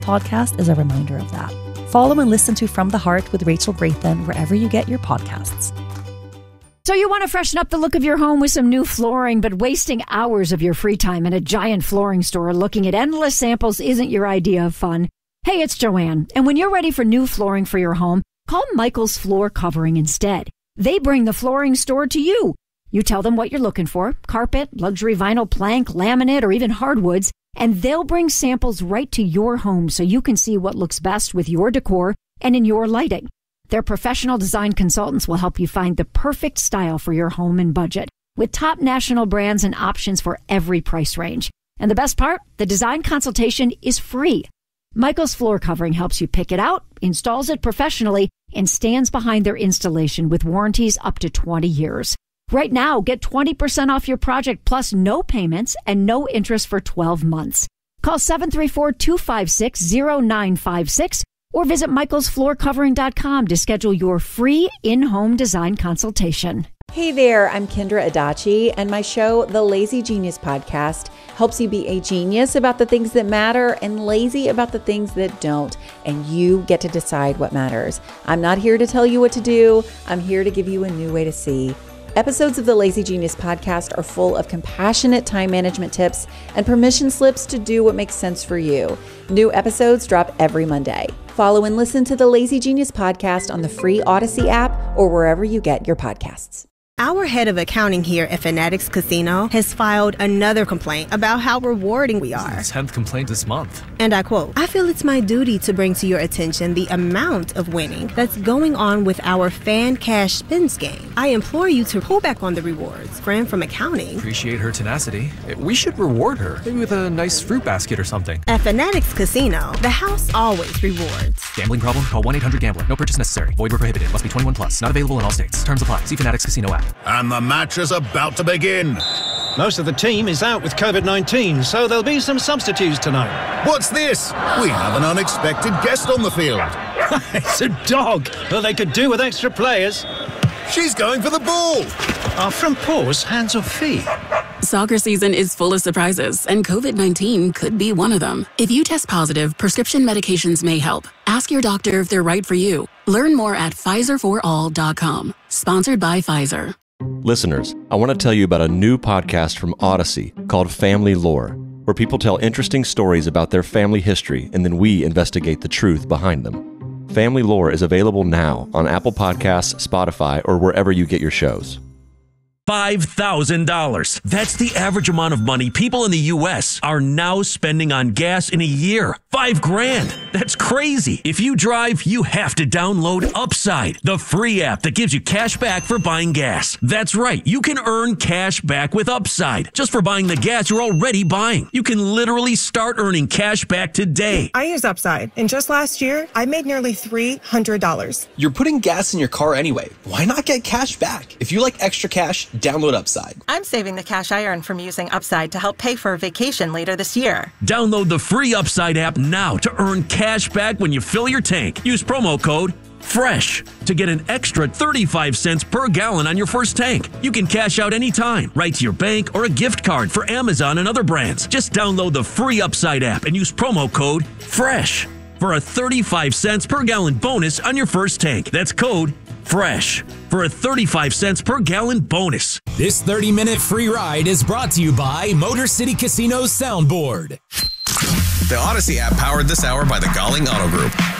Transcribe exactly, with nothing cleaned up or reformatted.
podcast is a reminder of that. Follow and listen to From the Heart with Rachel Brathen wherever you get your podcasts. So you want to freshen up the look of your home with some new flooring, but wasting hours of your free time in a giant flooring store looking at endless samples isn't your idea of fun. Hey, it's Joanne, and when you're ready for new flooring for your home, call Michael's Floor Covering instead. They bring the flooring store to you. You tell them what you're looking for, carpet, luxury vinyl plank, laminate, or even hardwoods, and they'll bring samples right to your home so you can see what looks best with your decor and in your lighting. Their professional design consultants will help you find the perfect style for your home and budget, with top national brands and options for every price range. And the best part, the design consultation is free. Michael's Floor Covering helps you pick it out, installs it professionally, and stands behind their installation with warranties up to twenty years. Right now, get twenty percent off your project plus no payments and no interest for twelve months. Call seven three four, two five six, zero nine five six or visit michaels floor covering dot com to schedule your free in-home design consultation. Hey there, I'm Kendra Adachi, and my show, The Lazy Genius Podcast, helps you be a genius about the things that matter and lazy about the things that don't, and you get to decide what matters. I'm not here to tell you what to do. I'm here to give you a new way to see. Episodes of the Lazy Genius Podcast are full of compassionate time management tips and permission slips to do what makes sense for you. New episodes drop every Monday. Follow and listen to the Lazy Genius Podcast on the free Odyssey app or wherever you get your podcasts. Our head of accounting here at Fanatics Casino has filed another complaint about how rewarding we are. This is the tenth complaint this month. And I quote, "I feel it's my duty to bring to your attention the amount of winning that's going on with our Fan Cash Spins game. I implore you to pull back on the rewards." Friend from accounting. Appreciate her tenacity. We should reward her, maybe with a nice fruit basket or something. At Fanatics Casino, the house always rewards. Gambling problem? Call one eight hundred gambler. No purchase necessary. Void where prohibited. Must be twenty-one plus. Not available in all states. Terms apply. See Fanatics Casino app. And the match is about to begin. Most of the team is out with covid nineteen, so there'll be some substitutes tonight. What's this? We have an unexpected guest on the field. It's a dog. Well, they could do with extra players. She's going for the ball. Our front paws, hands or feet? Soccer season is full of surprises, and covid nineteen could be one of them. If you test positive, prescription medications may help. Ask your doctor if they're right for you. Learn more at Pfizer for all dot com. Sponsored by Pfizer. Listeners, I want to tell you about a new podcast from Odyssey called Family Lore, where people tell interesting stories about their family history and then we investigate the truth behind them. Family Lore is available now on Apple Podcasts, Spotify, or wherever you get your shows. five thousand dollars. That's the average amount of money people in the U S are now spending on gas in a year. Five grand. That's crazy. If you drive, you have to download Upside, the free app that gives you cash back for buying gas. That's right. You can earn cash back with Upside just for buying the gas you're already buying. You can literally start earning cash back today. I use Upside, and just last year, I made nearly three hundred dollars. You're putting gas in your car anyway. Why not get cash back? If you like extra cash, download Upside. I'm saving the cash I earn from using Upside to help pay for a vacation later this year. Download the free Upside app now to earn cash back when you fill your tank. Use promo code FRESH to get an extra thirty-five cents per gallon on your first tank. You can cash out anytime, right to your bank or a gift card for Amazon and other brands. Just download the free Upside app and use promo code FRESH for a thirty-five cents per gallon bonus on your first tank. That's code FRESH for a thirty-five cents per gallon bonus. This thirty minute free ride is brought to you by Motor City Casino's Soundboard. The Odyssey app powered this hour by the Galling Auto Group.